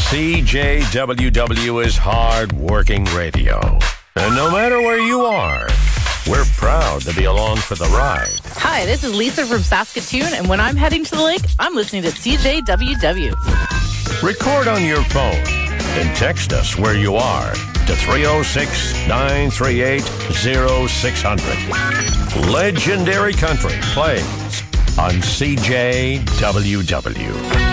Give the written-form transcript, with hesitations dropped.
CJWW is hard-working radio. And no matter where you are, we're proud to be along for the ride. Hi, this is Lisa from Saskatoon, and when I'm heading to the lake, I'm listening to CJWW. Record on your phone and text us where you are to 306-938-0600. Legendary Country plays on CJWW.